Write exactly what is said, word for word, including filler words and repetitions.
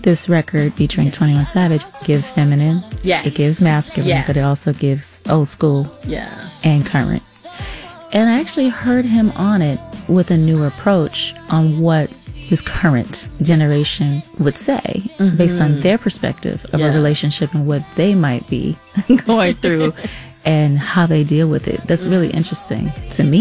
this record featuring yes. twenty-one Savage gives feminine, yes. it gives masculine, yes. but it also gives old school yeah. and current. And I actually heard him on it with a new approach on what his current generation would say mm-hmm. based on their perspective of yeah. a relationship and what they might be going through and how they deal with it. That's really interesting to me.